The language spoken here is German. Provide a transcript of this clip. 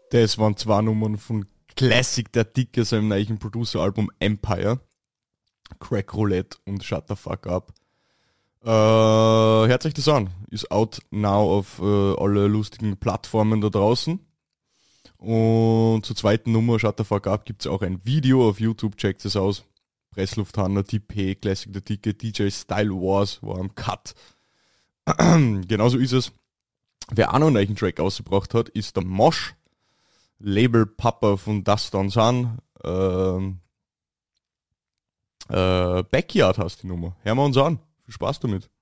Das waren zwei Nummern von Classic der Dicke, seinem neuen Producer-Album Empire. Crack Roulette und Shut the Fuck Up. Hört euch das an. Ist out now auf alle lustigen Plattformen da draußen. Und zur zweiten Nummer, Shut the Fuck Up, gibt es auch ein Video auf YouTube. Checkt es aus. Presslufthansa, TP, Classic der Dicke, DJ Style Wars war am Cut. Genauso ist es. Wer auch noch einen neuen Track ausgebracht hat, ist der Mosh. Label Papa von Dust on Sun. Backyard heißt die Nummer. Hören wir uns an. Viel Spaß damit.